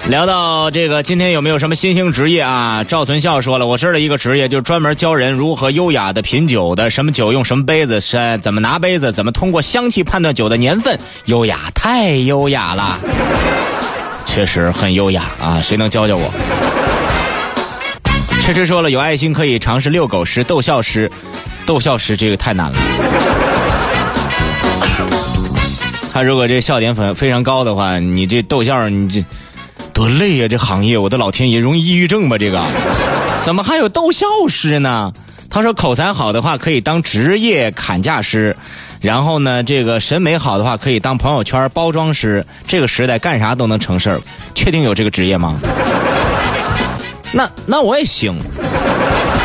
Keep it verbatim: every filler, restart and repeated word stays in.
聊到这个，今天有没有什么新兴职业啊？赵存孝说了，我知道一个职业，就是专门教人如何优雅的品酒的，什么酒用什么杯子，是怎么拿杯子，怎么通过香气判断酒的年份，优雅，太优雅了，确实很优雅啊！谁能教教我？车车说了，有爱心可以尝试遛狗师、逗笑师，逗笑师这个太难了。他如果这笑点非非常高的话，你这逗笑你这。多累呀！这行业，我的老天爷，容易抑郁症吧？这个，怎么还有逗笑师呢？他说口才好的话可以当职业砍价师，然后呢，这个审美好的话可以当朋友圈包装师。这个时代干啥都能成事儿，确定有这个职业吗？那那我也行，